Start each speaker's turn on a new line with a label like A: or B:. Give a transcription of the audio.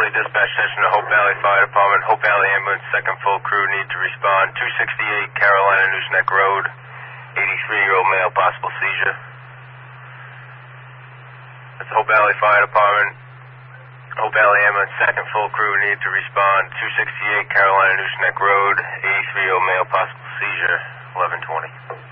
A: 10-plate dispatch station to Hope Valley Fire Department. Hope Valley Ambulance, second full crew need to respond. 268 Carolina Nooseneck Road, 83-year-old male, possible seizure. That's Hope Valley Fire Department. Hope Valley Ambulance, second full crew need to respond. 268 Carolina Nooseneck Road, 83-year-old male, possible seizure, 1120.